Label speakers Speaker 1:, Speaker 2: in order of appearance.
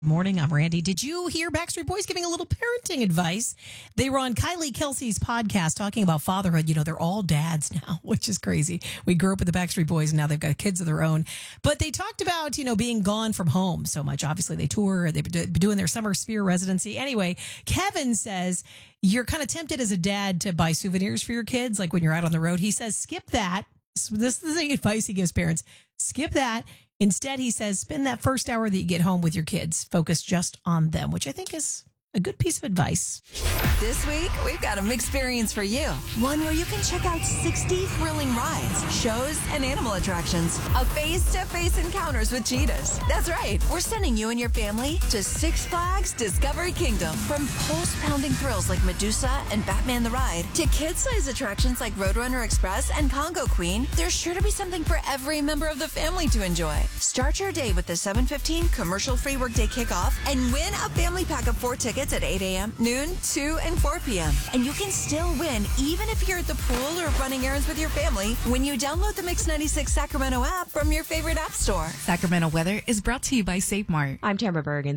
Speaker 1: Morning, I'm Randy. Did you hear Backstreet Boys giving a little parenting advice? They were on Kylie Kelsey's podcast talking about fatherhood. You know, they're all dads now, which is crazy. We grew up with the Backstreet Boys and now they've got kids of their own. But they talked about, being gone from home so much. Obviously, they tour, they've been doing their summer Sphere residency. Anyway, Kevin says you're kind of tempted as a dad to buy souvenirs for your kids, like when you're out on the road. He says, skip that. So this is the advice he gives parents. Skip that. Instead, he says, spend that first hour that you get home with your kids. Focus just on them, which I think is a good piece of advice.
Speaker 2: This week, we've got an experience for you. One where you can check out 60 thrilling rides, shows, and animal attractions. A face-to-face encounters with cheetahs. That's right. We're sending you and your family to Six Flags Discovery Kingdom. From pulse-pounding thrills like Medusa and Batman the Ride to kid-sized attractions like Roadrunner Express and Congo Queen, there's sure to be something for every member of the family to enjoy. Start your day with the 7:15 commercial-free workday kickoff and win a family pack of 4 tickets at 8 a.m., noon, 2, and 4 p.m. And you can still win even if you're at the pool or running errands with your family when you download the Mix 96 Sacramento app from your favorite app store.
Speaker 3: Sacramento weather is brought to you by Safe Mart.
Speaker 4: I'm Tamara Bergen.